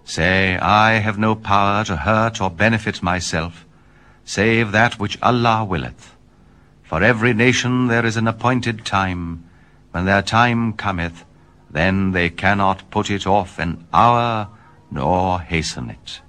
Say, I have no power to hurt or benefit myself, save that which Allah willeth. For every nation there is an appointed time. When their time cometh, then they cannot put it off an hour, nor hasten it.